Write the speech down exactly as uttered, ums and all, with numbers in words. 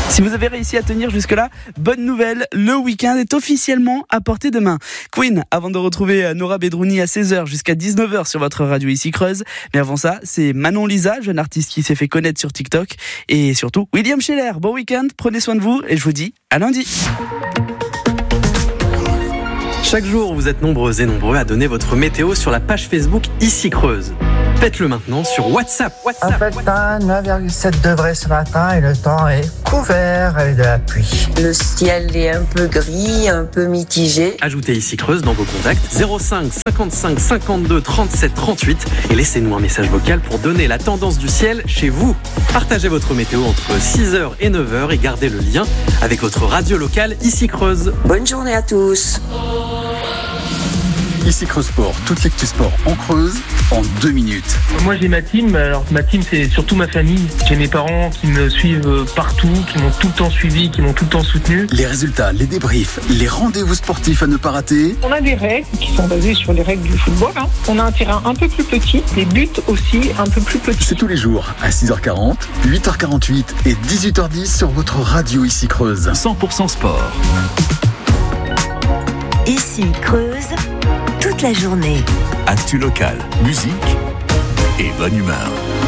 Si vous avez réussi à tenir jusque-là, bonne nouvelle, le week-end est officiellement à portée de main. Queen, avant de retrouver Nora Bedrouni à seize heures jusqu'à dix-neuf heures sur votre radio ici Creuse. Mais avant ça, c'est Manon Lisa, jeune artiste qui s'est fait connaître sur TikTok. Et surtout, William Scheller. Bon week-end, prenez soin de vous et je vous dis à lundi. Chaque jour, vous êtes nombreux et nombreux à donner votre météo sur la page Facebook Ici Creuse. Faites-le maintenant sur WhatsApp. WhatsApp. Un peu de temps, neuf virgule sept degrés ce matin et le temps est couvert avec de la pluie. Le ciel est un peu gris, un peu mitigé. Ajoutez Ici Creuse dans vos contacts zéro cinq cinquante-cinq cinquante-deux trente-sept trente-huit et laissez-nous un message vocal pour donner la tendance du ciel chez vous. Partagez votre météo entre six heures et neuf heures et gardez le lien avec votre radio locale Ici Creuse. Bonne journée à tous. Ici Creuse Sport, toute l'actu sport en Creuse en deux minutes. Moi j'ai ma team, alors ma team c'est surtout ma famille. J'ai mes parents qui me suivent partout, qui m'ont tout le temps suivi, qui m'ont tout le temps soutenu. Les résultats, les débriefs, les rendez-vous sportifs à ne pas rater. On a des règles qui sont basées sur les règles du football. Hein. On a un terrain un peu plus petit, des buts aussi un peu plus petits. C'est tous les jours à six heures quarante, huit heures quarante-huit et dix-huit heures dix sur votre radio Ici Creuse. cent pour cent sport. Ici Creuse, toute la journée. Actu locale, musique et bonne humeur.